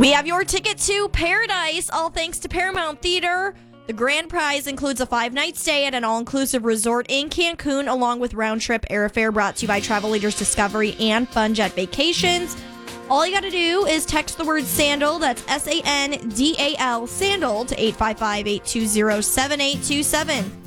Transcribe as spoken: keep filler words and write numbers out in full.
We have your ticket to Paradise, all thanks to Paramount Theater. The grand prize includes a five-night stay at an all-inclusive resort in Cancun, along with round-trip airfare brought to you by Travel Leaders Discovery and Fun Jet Vacations. All you got to do is text the word SANDAL, that's S A N D A L, SANDAL, to eight five five, eight two zero, seven eight two seven.